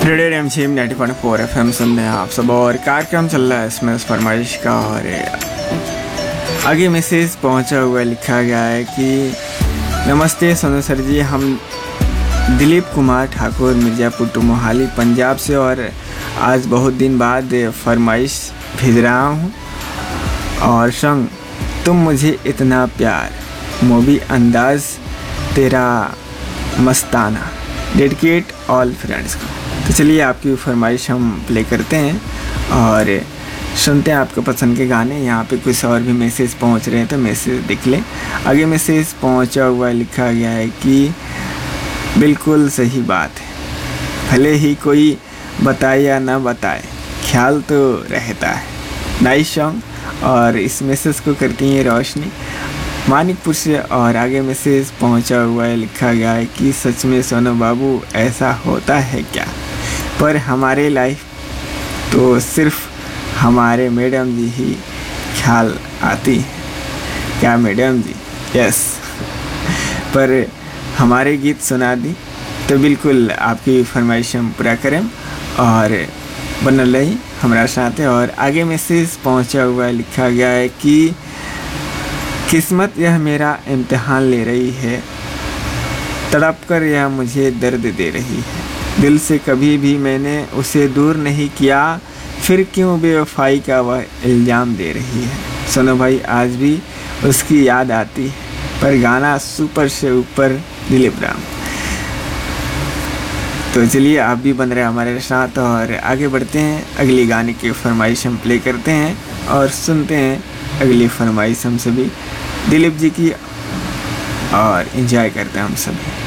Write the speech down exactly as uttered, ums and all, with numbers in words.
Radio MCM ninety point four F M सुन रहे हैं आप सब और कार्यक्रम चल रहा है इसमें फरमाइश का। और आगे मैसेज पहुंचा हुआ लिखा गया है कि नमस्ते सोनू सर जी, हम दिलीप कुमार ठाकुर मिर्ज़ापुर टू मोहाली पंजाब से और आज बहुत दिन बाद फरमाइश भेज रहा हूँ। और संग तुम मुझे इतना प्यार, मूवी अंदाज तेरा मस्ताना, डेडिकेट ऑल फ्रेंड्स को। तो चलिए आपकी फरमाइश हम प्ले करते हैं और सुनते हैं आपको पसंद के गाने। यहाँ पे कुछ और भी मैसेज पहुँच रहे हैं तो मैसेज देख लें। आगे मैसेज पहुँचा हुआ लिखा गया है कि बिल्कुल सही बात है, भले ही कोई बताए या ना बताए, ख्याल तो रहता है। Nice song. और इस मैसेज को करती हैं रोशनी मानिकपुर से। और आगे मैसेज पहुंचा हुआ है लिखा गया है कि सच में सोनू बाबू ऐसा होता है क्या, पर हमारे लाइफ तो सिर्फ हमारे मैडम जी ही ख्याल आती है क्या मैडम जी। यस, पर हमारे गीत सुना दी तो बिल्कुल आपकी फरमाइश हम पूरा करें और बनल रही हमारा साथ है। और आगे मैसेज पहुंचा हुआ है लिखा गया है कि किस्मत यह मेरा इम्तिहान ले रही है, तड़प कर यह मुझे दर्द दे रही है। दिल से कभी भी मैंने उसे दूर नहीं किया, फिर क्यों बेवफाई का वह इल्ज़ाम दे रही है। सोनू भाई आज भी उसकी याद आती है, पर गाना सुपर से ऊपर दिलीप राम। तो चलिए आप भी बन रहे हमारे साथ और आगे बढ़ते हैं। अगली गाने की फरमाइश हम प्ले करते हैं और सुनते हैं अगली फरमाइश हम सभी दिलीप जी की और एंजॉय करते हैं हम सभी।